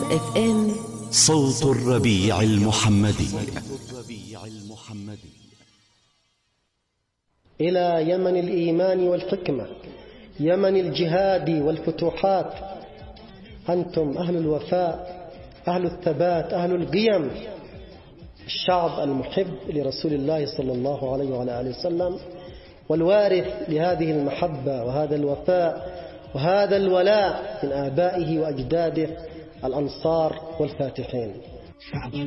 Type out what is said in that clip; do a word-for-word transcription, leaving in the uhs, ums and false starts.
اف ام صوت الربيع المحمدي. إلى يمن الإيمان والحكمة، يمن الجهاد والفتوحات. أنتم أهل الوفاء، أهل الثبات، أهل القيم، الشعب المحب لرسول الله صلى الله عليه وعلى آله وسلم، والوارث لهذه المحبة وهذا الوفاء وهذا الولاء من آبائه وأجداده الأنصار والفاتحين.